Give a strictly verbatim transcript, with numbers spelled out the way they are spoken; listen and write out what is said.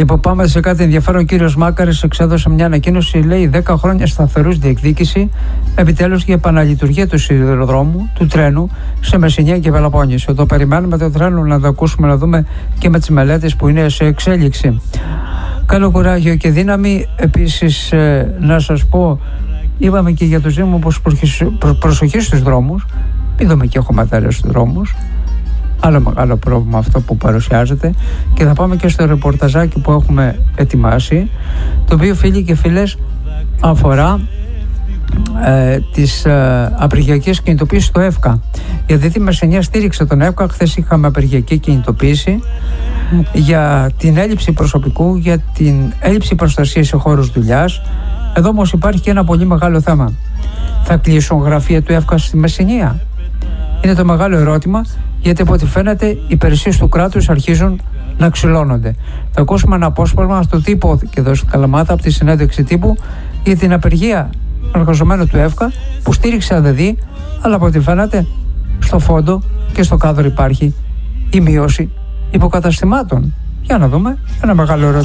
Λοιπόν, πάμε σε κάτι ενδιαφέρον. Ο κύριος Μάκαρης εξέδωσε μια ανακοίνωση. Λέει δέκα χρόνια σταθερούς διεκδίκηση επιτέλους για επαναλειτουργία του σιδηροδρόμου, του τρένου σε Μεσσηνία και Πελοπόννησο. Το περιμένουμε το τρένο να το ακούσουμε, να δούμε και με τις μελέτες που είναι σε εξέλιξη. Καλό κουράγιο και δύναμη. Επίσης, ε, να σας πω, είπαμε και για τους δήμους προσοχή στους δρόμους. Μην δούμε και έχουμε ματέρες στους δρόμους. Άλλο μεγάλο πρόβλημα αυτό που παρουσιάζεται. Και θα πάμε και στο ρεπορταζάκι που έχουμε ετοιμάσει, το οποίο, φίλοι και φίλες, αφορά ε, τις ε, απεργιακές κινητοποίησεις στο ΕΦΚΑ. Γιατί η Μεσσηνία στήριξε τον ΕΦΚΑ. Χθες είχαμε απεργιακή κινητοποίηση για την έλλειψη προσωπικού, για την έλλειψη προστασίας σε χώρους δουλειάς. Εδώ όμως υπάρχει και ένα πολύ μεγάλο θέμα. Θα κλείσουν γραφεία του ΕΦΚΑ στη Μεσσηνία? Είναι το μεγάλο ερώτημα, γιατί από ό,τι φαίνεται οι υπηρεσίες του κράτους αρχίζουν να ξυλώνονται. Θα ακούσουμε ένα απόσπασμα στο τύπο και εδώ στην Καλαμάτα από τη συνέντευξη τύπου για την απεργία εργαζομένου του ΕΦΚΑ που στήριξε ΑΔΔ, αλλά από ό,τι φαίνεται στο φόντο και στο κάδρο υπάρχει η μείωση υποκαταστημάτων. Για να δούμε ένα μεγάλο ερώτημα.